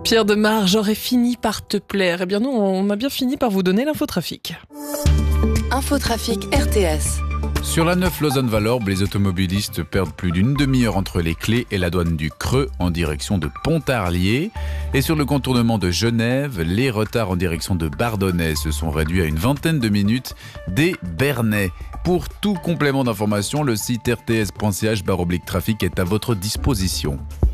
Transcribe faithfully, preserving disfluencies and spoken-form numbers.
Pierre Demar, j'aurais fini par te plaire. Eh bien nous, on a bien fini par vous donner l'infotrafic. Infotrafic R T S. Sur la neuf Lausanne-Valorbe, les automobilistes perdent plus d'une demi-heure entre les Clés et la douane du Creux en direction de Pontarlier. Et sur le contournement de Genève, les retards en direction de Bardonnay se sont réduits à une vingtaine de minutes des Bernais. Pour tout complément d'information, le site r t s point c h barre oblique trafic est à votre disposition.